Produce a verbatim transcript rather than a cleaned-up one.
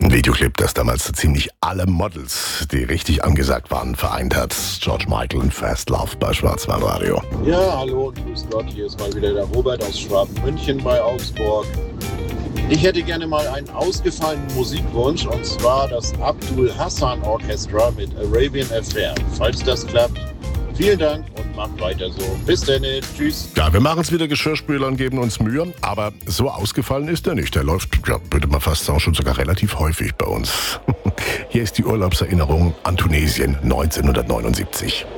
Ein Videoclip, das damals so ziemlich alle Models, die richtig angesagt waren, vereint hat. George Michael und Fast Love bei Schwarzwaldradio. Ja, hallo und grüß Gott, hier ist mal wieder der Robert aus Schwaben-München bei Augsburg. Ich hätte gerne mal einen ausgefallenen Musikwunsch, und zwar das Abdul Hassan Orchestra mit Arabian Affair. Falls das klappt, vielen Dank und macht weiter so. Bis dann, tschüss. Ja, wir machen es wieder Geschirrspüler und geben uns Mühe, aber so ausgefallen ist er nicht. Der läuft, ja, würde man fast sagen, schon sogar relativ häufig bei uns. Hier ist die Urlaubserinnerung an Tunesien neunzehnhundertneunundsiebzig.